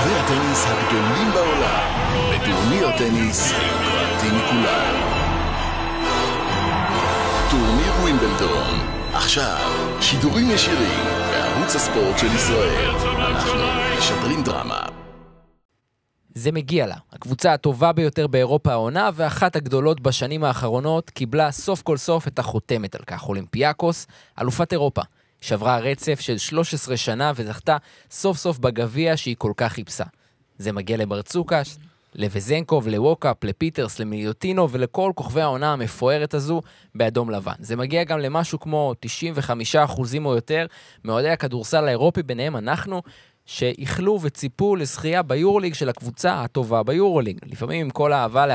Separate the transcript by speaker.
Speaker 1: כוכבי הטניס הגדולים בעולם, בטורניר הטניס היוקרתי מכולם. טורניר ווימבלדון, עכשיו שידורים ישירים בערוץ הספורט של ישראל. אנחנו משדרים דרמה.
Speaker 2: זה מגיע לה. הקבוצה הטובה ביותר באירופה העונה ואחת הגדולות בשנים האחרונות קיבלה סוף כל סוף את החותמת על כך. אולימפיאקוס, אלופת אירופה, שברה רצף של 13 שנה וזכתה סוף סוף בגביע שהיא כל כך חיפשה. זה מגיע לברצוקס, לווזנקוב, לווקאפ, לפיטרס, למיליוטינו ולכל כוכבי העונה המפוארת הזו באדום לבן. זה מגיע גם למשהו כמו 95% או יותר מאוהדי הכדורסל האירופי, ביניהם אנחנו, שהחלו וציפו לזכייה ביורוליג של הקבוצה הטובה ביורוליג. לפעמים עם כל האהבה